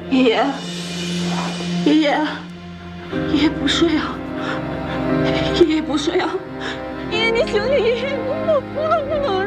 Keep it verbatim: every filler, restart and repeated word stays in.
爷爷，爷爷，爷爷不睡啊！爷爷不睡啊！爷爷，你醒醒！爷爷，不不不能不能！